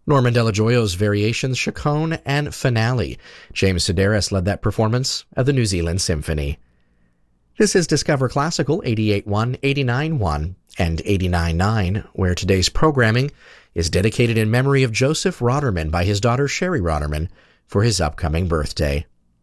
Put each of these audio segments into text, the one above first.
Norman Delajoyo's Variations, Chaconne, and Finale. James Sedaris led that performance of the New Zealand Symphony. This is Discover Classical 88.1, 89.1, and 89.9, where today's programming is dedicated in memory of Joseph Roderman by his daughter Sherry Roderman for his upcoming birthday.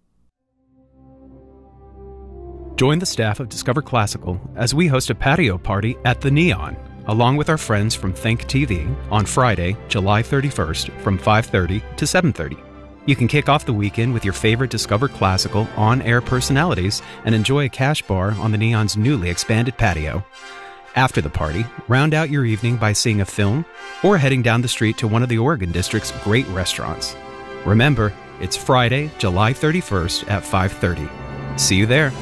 Join the staff of Discover Classical as we host a patio party at the Neon, along with our friends from Think TV on Friday, July 31st from 5:30 to 7:30. You can kick off the weekend with your favorite Discover Classical on-air personalities and enjoy a cash bar on the Neon's newly expanded patio. After the party, round out your evening by seeing a film or heading down the street to one of the Oregon District's great restaurants. Remember, it's Friday, July 31st at 5:30. See you there.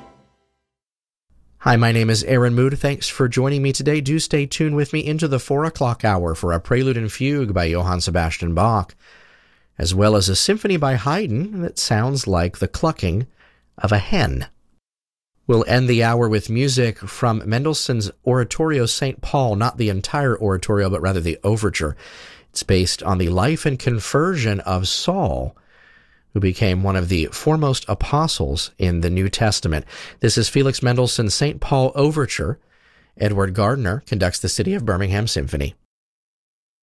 Hi, my name is Aaron Mood. Thanks for joining me today. Do stay tuned with me into the 4 o'clock hour for a Prelude and Fugue by Johann Sebastian Bach, as well as a symphony by Haydn that sounds like the clucking of a hen. We'll end the hour with music from Mendelssohn's Oratorio St. Paul, not the entire oratorio, but rather the overture. It's based on the life and conversion of Saul, who became one of the foremost apostles in the New Testament. This is Felix Mendelssohn's St. Paul Overture. Edward Gardner conducts the City of Birmingham Symphony.